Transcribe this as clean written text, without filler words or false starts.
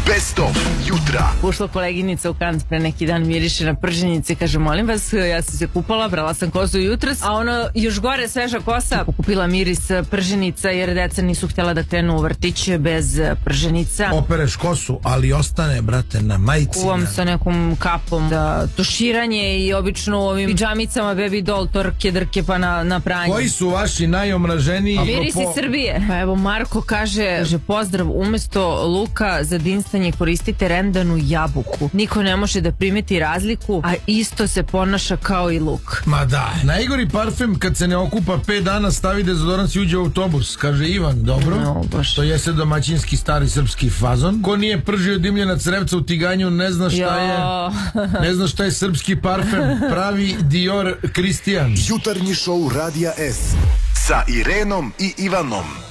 Best of jutra. Ušla koleginica u kant pre neki dan, miriše na prženice, kaže molim vas, ja sam se kupala, brala sam kosu jutros, a ono još gore sveža kosa, pokupila miris prženica jer deca nisu htjela da krenu u vrtić bez prženica. Opereš kosu, ali ostane, brate, na majici. Kuvam sa nekom kapom za tuširanje i obično u ovim pidžamicama baby doll, torke, drke pa na pranje. Koji su vaši najomraženiji? Mirisi Srbije. Pa evo Marko kaže pozdrav, umesto luka za dinstanje koristite rendanu jabuku. Niko ne može da primeti razliku, a isto se ponaša kao i luk. Ma da, najgori parfem kad se ne okupa 5 dana stavi dezodorans i uđe u autobus, kaže Ivan, dobro. No, to jeste domaćinski stari srpski fazon. Ko nije pržio dimljena crevca u tiganju ne zna šta je srpski parfem, pravi Dior Kristijan. Jutarnji šou Radija S sa Irenom i Ivanom.